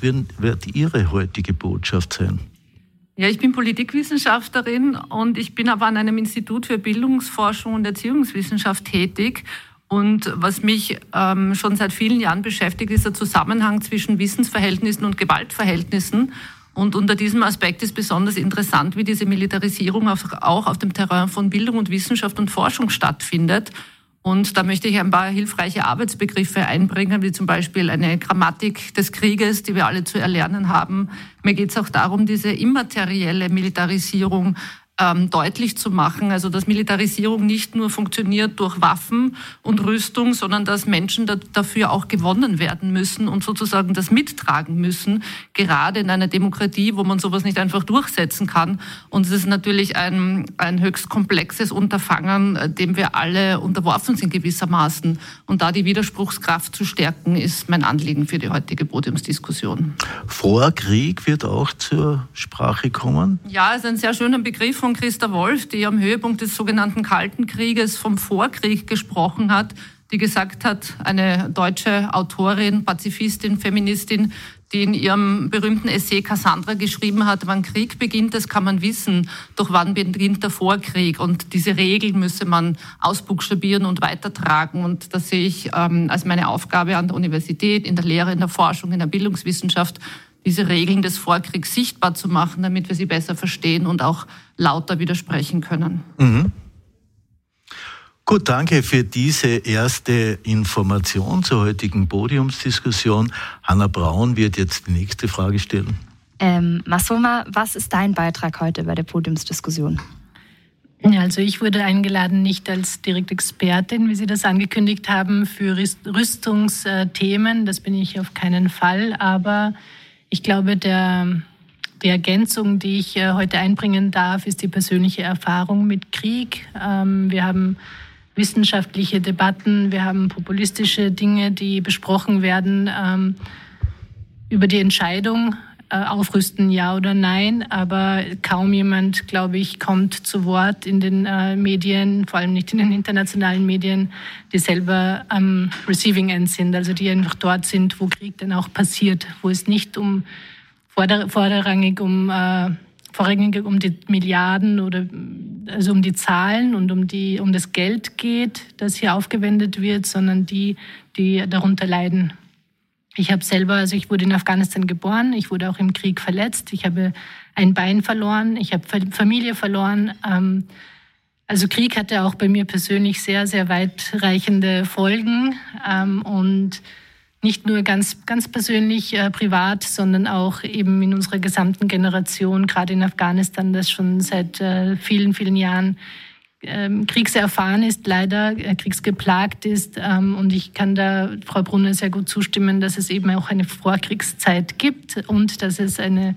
Was wird Ihre heutige Botschaft sein? Ja, ich bin Politikwissenschaftlerin und ich bin aber an einem Institut für Bildungsforschung und Erziehungswissenschaft tätig. Und was mich schon seit vielen Jahren beschäftigt, ist der Zusammenhang zwischen Wissensverhältnissen und Gewaltverhältnissen. Und unter diesem Aspekt ist besonders interessant, wie diese Militarisierung auch auf dem Terrain von Bildung und Wissenschaft und Forschung stattfindet. Und da möchte ich ein paar hilfreiche Arbeitsbegriffe einbringen, wie zum Beispiel eine Grammatik des Krieges, die wir alle zu erlernen haben. Mir geht es auch darum, diese immaterielle Militarisierung deutlich zu machen, also dass Militarisierung nicht nur funktioniert durch Waffen und Rüstung, sondern dass Menschen dafür auch gewonnen werden müssen und sozusagen das mittragen müssen, gerade in einer Demokratie, wo man sowas nicht einfach durchsetzen kann. Und es ist natürlich ein höchst komplexes Unterfangen, dem wir alle unterworfen sind gewissermaßen. Und da die Widerspruchskraft zu stärken, ist mein Anliegen für die heutige Podiumsdiskussion. Vorkrieg wird auch zur Sprache kommen? Ja, es ist ein sehr schöner Begriff von Christa Wolf, die am Höhepunkt des sogenannten Kalten Krieges vom Vorkrieg gesprochen hat, die gesagt hat, eine deutsche Autorin, Pazifistin, Feministin, die in ihrem berühmten Essay Cassandra geschrieben hat, wann Krieg beginnt, das kann man wissen, doch wann beginnt der Vorkrieg? Und diese Regeln müsse man ausbuchstabieren und weitertragen. Und das sehe ich als meine Aufgabe an der Universität, in der Lehre, in der Forschung, in der Bildungswissenschaft, diese Regeln des Vorkriegs sichtbar zu machen, damit wir sie besser verstehen und auch lauter widersprechen können. Mhm. Gut, danke für diese erste Information zur heutigen Podiumsdiskussion. Hanna Braun wird jetzt die nächste Frage stellen. Masoma, was ist dein Beitrag heute bei der Podiumsdiskussion? Ja, also ich wurde eingeladen, nicht als direkt Expertin, wie Sie das angekündigt haben, für Rüstungsthemen. Das bin ich auf keinen Fall, aber ich glaube, die Ergänzung, die ich heute einbringen darf, ist die persönliche Erfahrung mit Krieg. Wir haben wissenschaftliche Debatten, wir haben populistische Dinge, die besprochen werden über die Entscheidung, aufrüsten, ja oder nein. Aber kaum jemand, glaube ich, kommt zu Wort in den Medien, vor allem nicht in den internationalen Medien, die selber am Receiving End sind, also die einfach dort sind, wo Krieg dann auch passiert, wo es nicht vorrangig um die Milliarden oder also um die Zahlen und um das Geld geht, das hier aufgewendet wird, sondern die darunter leiden. Ich wurde in Afghanistan geboren, ich wurde auch im Krieg verletzt, ich habe ein Bein verloren, ich habe Familie verloren. Also Krieg hatte auch bei mir persönlich sehr, sehr weitreichende Folgen und nicht nur ganz, ganz persönlich, privat, sondern auch eben in unserer gesamten Generation, gerade in Afghanistan, das schon seit vielen, vielen Jahren kriegserfahren ist, leider kriegsgeplagt ist. Und ich kann da Frau Brunner sehr gut zustimmen, dass es eben auch eine Vorkriegszeit gibt und dass es eine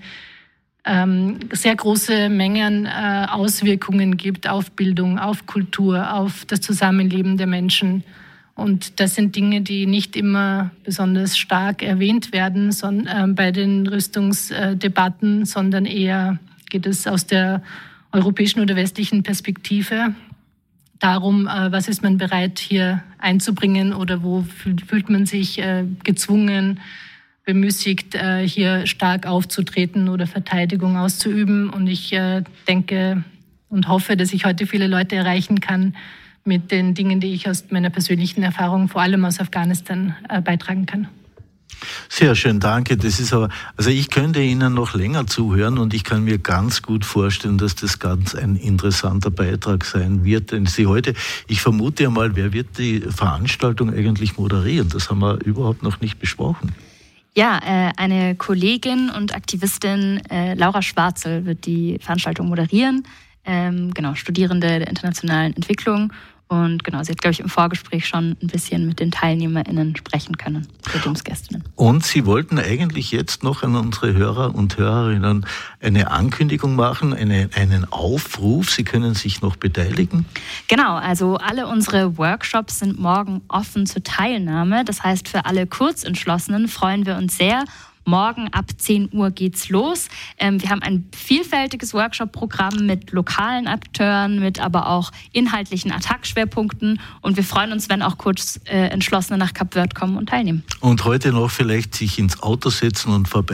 sehr große Mengen Auswirkungen gibt auf Bildung, auf Kultur, auf das Zusammenleben der Menschen. Und das sind Dinge, die nicht immer besonders stark erwähnt werden bei den Rüstungsdebatten, sondern eher geht es aus der europäischen oder westlichen Perspektive darum, was ist man bereit hier einzubringen oder wo fühlt man sich gezwungen, bemüßigt, hier stark aufzutreten oder Verteidigung auszuüben. Und ich denke und hoffe, dass ich heute viele Leute erreichen kann mit den Dingen, die ich aus meiner persönlichen Erfahrung, vor allem aus Afghanistan, beitragen kann. Sehr schön, danke. Also ich könnte Ihnen noch länger zuhören und ich kann mir ganz gut vorstellen, dass das ganz ein interessanter Beitrag sein wird, den Sie heute, ich vermute einmal, wer wird die Veranstaltung eigentlich moderieren? Das haben wir überhaupt noch nicht besprochen. Ja, eine Kollegin und Aktivistin, Laura Schwarzel, wird die Veranstaltung moderieren. Studierende der internationalen Entwicklung. Und genau, sie hat, glaube ich, im Vorgespräch schon ein bisschen mit den TeilnehmerInnen sprechen können, Podiumsgästinnen. Und Sie wollten eigentlich jetzt noch an unsere Hörer und Hörerinnen eine Ankündigung machen, einen Aufruf. Sie können sich noch beteiligen. Genau, also alle unsere Workshops sind morgen offen zur Teilnahme. Das heißt, für alle Kurzentschlossenen freuen wir uns sehr. Morgen ab 10 Uhr geht's los. Wir haben ein vielfältiges Workshop-Programm mit lokalen Akteuren, mit aber auch inhaltlichen Attack-Schwerpunkten. Und wir freuen uns, wenn auch Kurzentschlossene nach Kap Verde kommen und teilnehmen. Und heute noch vielleicht sich ins Auto setzen und vorbei